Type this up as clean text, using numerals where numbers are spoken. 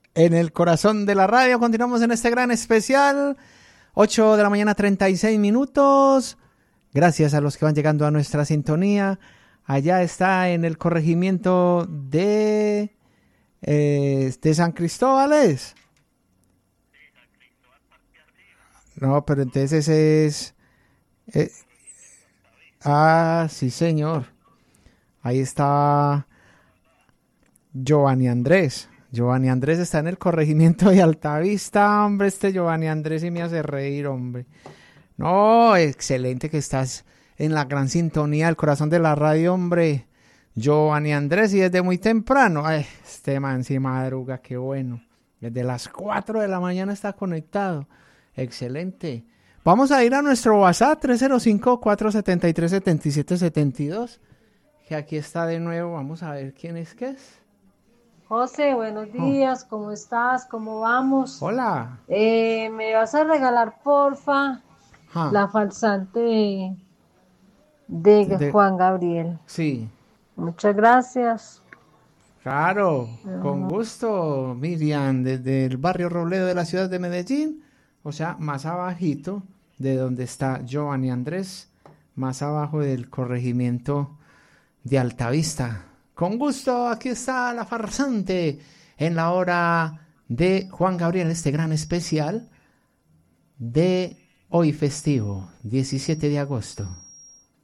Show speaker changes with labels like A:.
A: en el corazón de la radio. Continuamos en este gran especial. 8 de la mañana, 36 minutos. Gracias a los que van llegando a nuestra sintonía. Allá está en el corregimiento de San Cristóbal, ¿es? No, pero entonces ese es... sí, señor. Ahí está Giovanni Andrés. Giovanni Andrés está en el corregimiento de Altavista, hombre. Este Giovanni Andrés sí me hace reír, hombre. No, excelente que estás en la gran sintonía del corazón de la radio, hombre. Giovanni Andrés, y desde muy temprano. Ay, este man sí madruga, qué bueno. Desde las 4 de la mañana está conectado. Excelente. Vamos a ir a nuestro WhatsApp 305-473-7772. Que aquí está de nuevo. Vamos a ver quién es que es.
B: José, buenos días, ¿cómo estás? ¿Cómo vamos?
A: Hola.
B: ¿Me vas a regalar, porfa,
A: Ja.
B: la falsante de
A: De-
B: Juan Gabriel?
A: sí,
B: Muchas gracias.
A: claro, con
B: Ajá.
A: gusto, Miriam, desde el barrio Robledo de la ciudad de Medellín, o sea, más abajito de donde está Giovanni Andrés, más abajo del corregimiento de Altavista. Con gusto, aquí está la farsante en la hora de Juan Gabriel, este gran especial de hoy festivo, 17 de agosto.